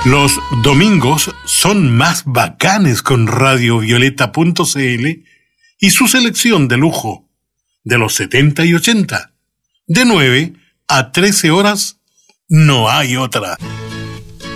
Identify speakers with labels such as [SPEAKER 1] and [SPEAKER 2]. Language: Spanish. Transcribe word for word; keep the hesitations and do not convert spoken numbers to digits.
[SPEAKER 1] Los domingos son más bacanes con radio violeta punto c l y su selección de lujo de los setenta y ochenta. De nueve a trece horas, no hay otra.